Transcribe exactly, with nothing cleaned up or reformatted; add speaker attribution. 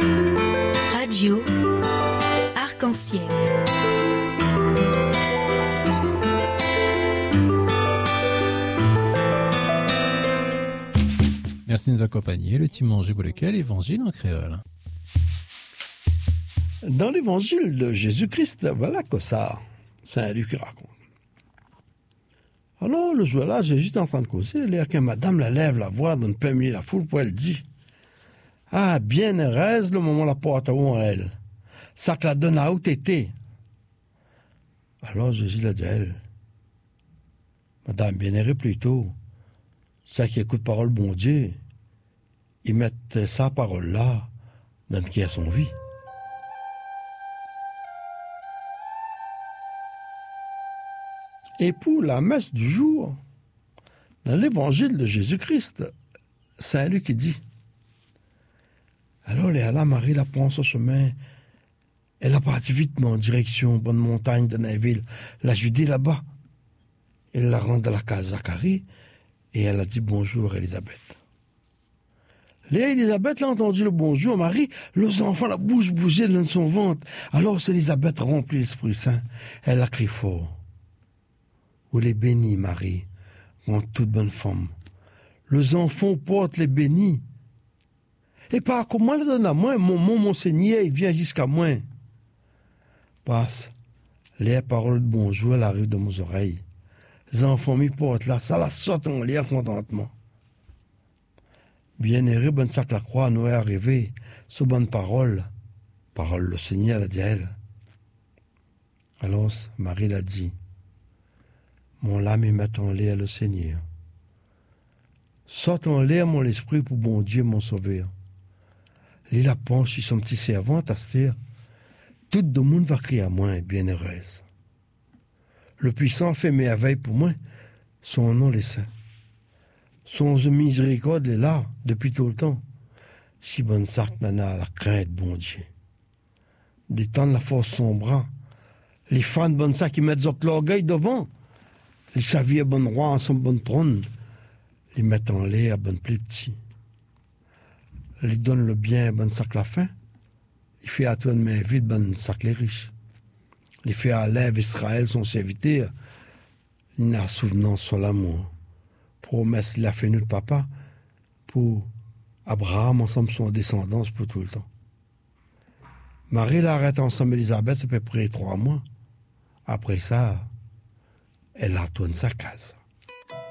Speaker 1: Radio Arc-en-Ciel.
Speaker 2: Merci de nous accompagner. Le dimanche pour lequel évangile en créole.
Speaker 3: Dans l'évangile de Jésus-Christ, voilà que ça, Saint Luc raconte. Alors, le jour-là, Jésus est en train de causer, là, que madame la lève la voix dans le plein milieu de la foule, pour elle dit, « Ah, bien heureuse le moment la porte à où en elle, ça que la donne à où t'étais. » Alors Jésus l'a dit à elle, « Madame, bien heureuse plutôt, ça qui écoute parole bon Dieu, ils mettent sa parole-là dans qui a son vie. » Et pour la messe du jour, dans l'évangile de Jésus-Christ, Saint Luc dit, alors là, Marie la prend son chemin, elle a parti vitement en direction bonne montagne de Nainville, la Judée là-bas. Elle la rend à la case Zacharie et elle a dit bonjour Élisabeth. Léa Élisabeth l'a entendu le bonjour, Marie, les enfants la bouche bougeait dans son ventre. Alors c'est Élisabeth remplie l'Esprit Saint, elle a crié fort. Ou les bénis, Marie, en toute bonne femme. Les enfants portent les bénis. Et par comment le donne à moi, mon mon, mon Seigneur, il vient jusqu'à moi. Passe, les paroles de bonjour, elles arrivent dans mes oreilles. Les enfants m'y portent là, ça la saute en l'air contentement. Bien heureux, bonne sac la croix, nous est arrivé, sous bonne parole. Parole, le Seigneur l'a dit à elle. Alors, Marie l'a dit. Mon âme est met en l'air le Seigneur. Sort en l'air mon esprit pour bon Dieu, mon sauveur. Les lapins, si son petit servant, à se dire, tout le monde va crier à moi, bien heureuse. Le puissant fait merveille pour moi, son nom les saints. Son miséricorde est là, depuis tout le temps. Si bonne sac nana la crainte, bon Dieu. Détendre la force son bras. Les fans de bonne sac qui mettent l'orgueil devant. Les saviers bon roi en son bon trône, les mettent en l'air à bon plus petit. Les donnent le bien à bon sac la fin, les fait à toi de main vide bon sac les riches. Les fait à lèvres Israël son serviteur, il n'a souvenance sur l'amour. Promesse l'a fait nous de papa pour Abraham ensemble son descendance pour tout le temps. Marie l'arrête ensemble Élisabeth, c'est à peu près trois mois. Après ça, elle retourne sa case.